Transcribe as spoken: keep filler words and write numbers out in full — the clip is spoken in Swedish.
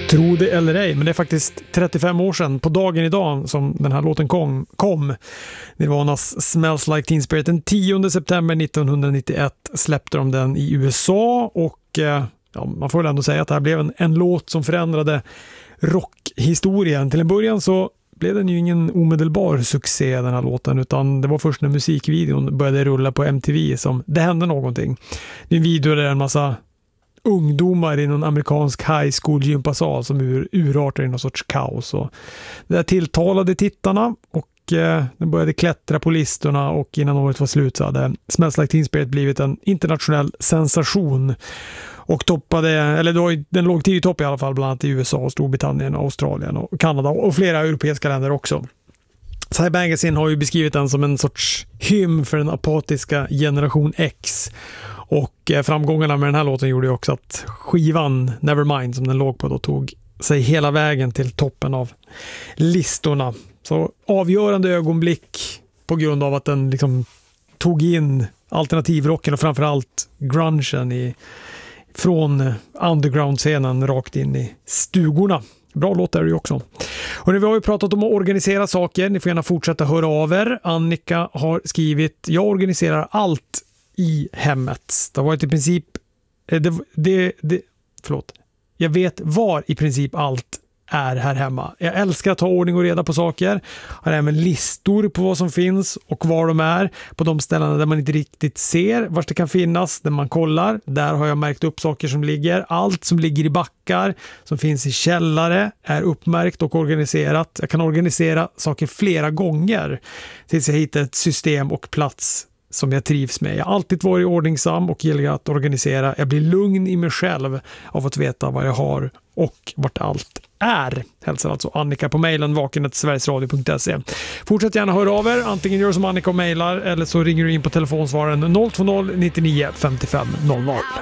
Tro det eller ej, men det är faktiskt trettiofem år sedan på dagen idag som den här låten kom. kom. Nirvanas Smells Like Teen Spirit. Den tionde september nittonhundranittioett släppte de den i U S A och ja, man får väl ändå säga att det här blev en, en låt som förändrade rockhistorien. Till en början så blev den ju ingen omedelbar succé den här låten, utan det var först när musikvideon började rulla på M T V som det hände någonting. Det är en video där en massa ungdomar i någon amerikansk high school gympasal som ur, urartar i någon sorts kaos. Och det där tilltalade tittarna och eh, den började klättra på listorna, och innan året var slut så hade Smells Like Teen Spirit blivit en internationell sensation och toppade, eller då, den låg tio topp i alla fall, bland annat i U S A, Storbritannien, Australien och Kanada och flera europeiska länder också. Sci Magazine har ju beskrivit den som en sorts hymn för den apatiska generation X. Och framgångarna med den här låten gjorde ju också att skivan Nevermind som den låg på då tog sig hela vägen till toppen av listorna. Så avgörande ögonblick på grund av att den liksom tog in alternativrocken och framförallt grungen i, från underground-scenen rakt in i stugorna. Bra låt är det ju också. Och nu, vi har ju pratat om att organisera saker. Ni får gärna fortsätta höra av er. Annika har skrivit: jag organiserar allt i hemmet. Det har varit i princip det, det, det, förlåt. Jag vet var i princip allt är här hemma. Jag älskar att ha ordning och reda på saker. Har även listor på vad som finns och var de är. På de ställena där man inte riktigt ser var det kan finnas, där man kollar. Där har jag märkt upp saker som ligger. Allt som ligger i backar, som finns i källare, är uppmärkt och organiserat. Jag kan organisera saker flera gånger tills jag hittar ett system och plats som jag trivs med. Jag har alltid varit ordningsam och gillar att organisera. Jag blir lugn i mig själv av att veta vad jag har och vart allt är. Hälsar alltså Annika på mejlen vaken snabel-a sverigesradio punkt se. Fortsätt gärna höra av er. Antingen gör som Annika och mejlar eller så ringer du in på telefonsvararen noll två noll nittionio femtiofem noll noll.